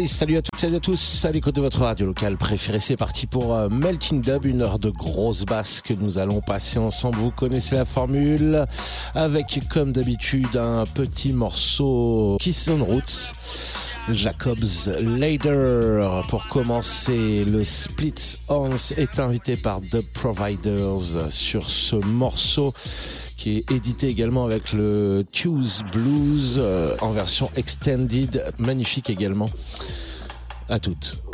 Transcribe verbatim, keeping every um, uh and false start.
Hey, salut à toutes, salut à tous, à l'écoute de votre radio locale préférée. C'est parti pour uh, Melting Dub, une heure de grosse basse que nous allons passer ensemble. Vous connaissez la formule, avec comme d'habitude un petit morceau Kiss on Roots, Jacob's Ladder. Pour commencer, le Split Horns est invité par The Providers sur ce morceau qui est édité également avec le Tues Blues euh, en version extended, magnifique également. À toutes.